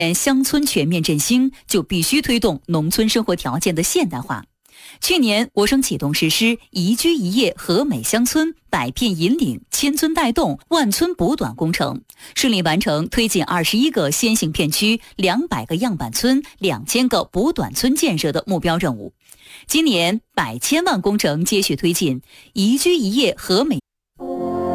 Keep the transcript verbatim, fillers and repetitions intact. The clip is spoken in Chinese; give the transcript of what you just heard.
乡村全面振兴，就必须推动农村生活条件的现代化。去年，我省启动实施宜居宜业和美乡村百片引领、千村带动、万村补短工程，顺利完成推进二十一个先行片区、两百个样板村、两千个补短村建设的目标任务。今年，百千万工程接续推进，宜居宜业和美